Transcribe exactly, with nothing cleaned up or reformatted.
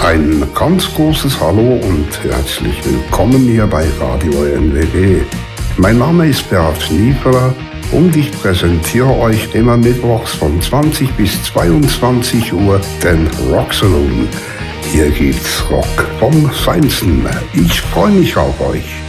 Ein ganz großes Hallo und herzlich willkommen hier bei Radio N W G. Mein Name ist Bert Schniefer und ich präsentiere euch immer mittwochs von zwanzig bis zweiundzwanzig Uhr den Rock Saloon. Hier gibt's Rock vom Feinsten. Ich freue mich auf euch.